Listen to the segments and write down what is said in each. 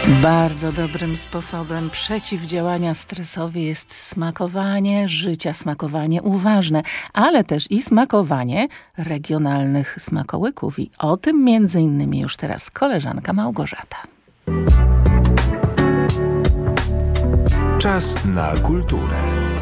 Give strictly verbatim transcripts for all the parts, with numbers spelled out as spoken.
Bardzo dobrym sposobem przeciwdziałania stresowi jest smakowanie życia, smakowanie uważne, ale też i smakowanie regionalnych smakołyków. I o tym między innymi już teraz koleżanka Małgorzata. Czas na kulturę.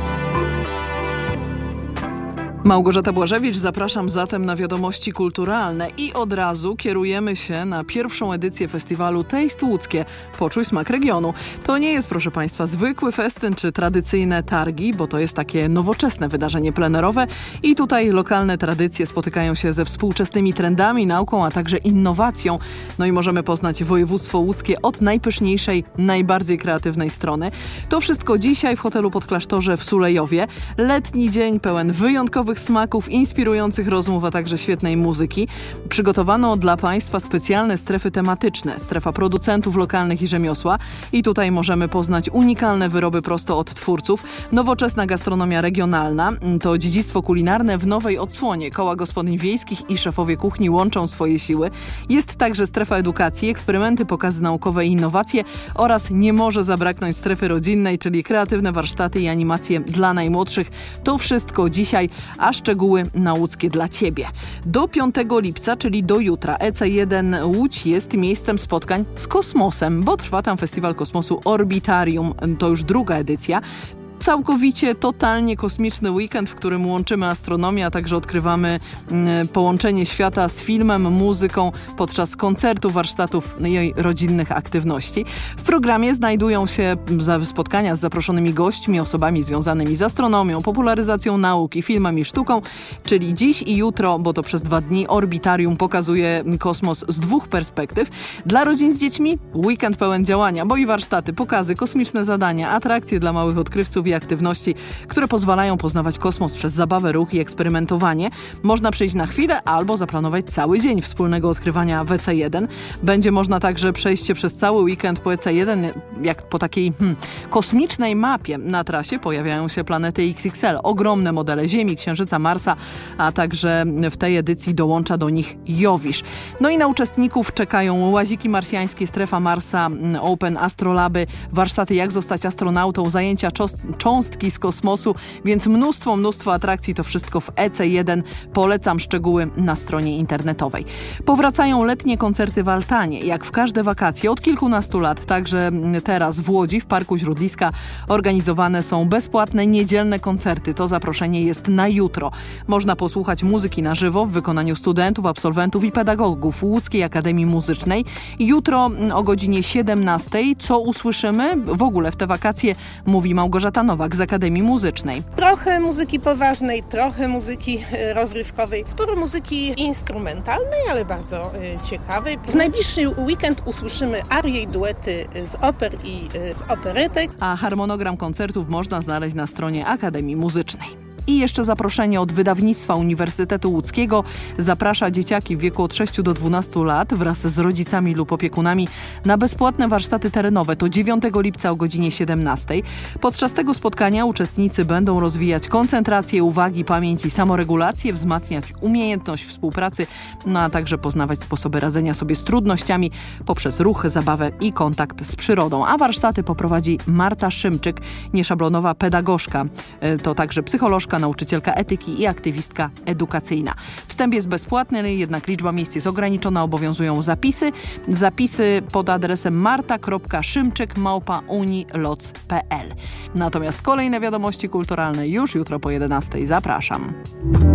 Małgorzata Błażewicz, zapraszam zatem na wiadomości kulturalne i od razu kierujemy się na pierwszą edycję festiwalu Taste Łódzkie. Poczuj smak regionu. To nie jest, proszę Państwa, zwykły festyn czy tradycyjne targi, bo to jest takie nowoczesne wydarzenie plenerowe i tutaj lokalne tradycje spotykają się ze współczesnymi trendami, nauką, a także innowacją. No i możemy poznać województwo łódzkie od najpyszniejszej, najbardziej kreatywnej strony. To wszystko dzisiaj w hotelu Podklasztorze w Sulejowie. Letni dzień pełen wyjątkowych smaków, inspirujących rozmów, a także świetnej muzyki. Przygotowano dla Państwa specjalne strefy tematyczne. Strefa producentów lokalnych i rzemiosła. I tutaj możemy poznać unikalne wyroby prosto od twórców. Nowoczesna gastronomia regionalna. To dziedzictwo kulinarne w nowej odsłonie. Koła gospodyń wiejskich i szefowie kuchni łączą swoje siły. Jest także strefa edukacji, eksperymenty, pokazy naukowe i innowacje oraz nie może zabraknąć strefy rodzinnej, czyli kreatywne warsztaty i animacje dla najmłodszych. To wszystko dzisiaj, a szczegóły na Łódzkie dla Ciebie. Do piątego lipca, czyli do jutra, E C jeden Łódź jest miejscem spotkań z kosmosem, bo trwa tam Festiwal Kosmosu Orbitarium. To już druga edycja. Całkowicie, totalnie kosmiczny weekend, w którym łączymy astronomię, a także odkrywamy y, połączenie świata z filmem, muzyką podczas koncertów, warsztatów i rodzinnych aktywności. W programie znajdują się spotkania z zaproszonymi gośćmi, osobami związanymi z astronomią, popularyzacją nauki, filmem i sztuką, czyli dziś i jutro, bo to przez dwa dni Orbitarium pokazuje kosmos z dwóch perspektyw. Dla rodzin z dziećmi weekend pełen działania, bo i warsztaty, pokazy, kosmiczne zadania, atrakcje dla małych odkrywców i aktywności, które pozwalają poznawać kosmos przez zabawę, ruch i eksperymentowanie. Można przyjść na chwilę albo zaplanować cały dzień wspólnego odkrywania w E C jeden. Będzie można także przejście przez cały weekend po E C jeden, jak po takiej hmm, kosmicznej mapie. Na trasie pojawiają się planety X X L, ogromne modele Ziemi, Księżyca, Marsa, a także w tej edycji dołącza do nich Jowisz. No i na uczestników czekają łaziki marsjańskie, strefa Marsa, Open Astrolaby, warsztaty jak zostać astronautą, zajęcia cząstki z kosmosu, więc mnóstwo, mnóstwo atrakcji, to wszystko w E C jeden. Polecam szczegóły na stronie internetowej. Powracają letnie koncerty w Altanie, jak w każde wakacje od kilkunastu lat, także teraz w Łodzi, w Parku Źródliska organizowane są bezpłatne niedzielne koncerty. To zaproszenie jest na jutro. Można posłuchać muzyki na żywo w wykonaniu studentów, absolwentów i pedagogów Łódzkiej Akademii Muzycznej. Jutro o godzinie siedemnastej. Co usłyszymy? W ogóle w te wakacje mówi Małgorzata Nowak z Akademii Muzycznej. Trochę muzyki poważnej, trochę muzyki rozrywkowej, sporo muzyki instrumentalnej, ale bardzo y, ciekawej. W najbliższy weekend usłyszymy arie i duety z oper i y, z operetek. A harmonogram koncertów można znaleźć na stronie Akademii Muzycznej. I jeszcze zaproszenie od wydawnictwa Uniwersytetu Łódzkiego zaprasza dzieciaki w wieku od sześciu do dwunastu lat wraz z rodzicami lub opiekunami na bezpłatne warsztaty terenowe. To dziewiątego lipca o godzinie siedemnastej. Podczas tego spotkania uczestnicy będą rozwijać koncentrację, uwagi, pamięć i samoregulację, wzmacniać umiejętność współpracy, no a także poznawać sposoby radzenia sobie z trudnościami poprzez ruch, zabawę i kontakt z przyrodą. A warsztaty poprowadzi Marta Szymczyk, nieszablonowa pedagogzka. To także psycholożka, nauczycielka etyki i aktywistka edukacyjna. Wstęp jest bezpłatny, jednak liczba miejsc jest ograniczona, obowiązują zapisy. Zapisy pod adresem marta kropka szymczyk małpa uniloc kropka p l. Natomiast kolejne wiadomości kulturalne już jutro po jedenastej. Zapraszam.